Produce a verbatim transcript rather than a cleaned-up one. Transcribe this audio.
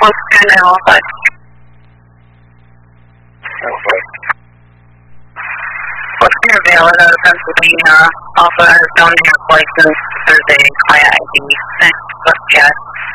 What's two nine one five? What's your available out of Pennsylvania? Also has down your license Thursday, client I D. Thanks. Let's chat.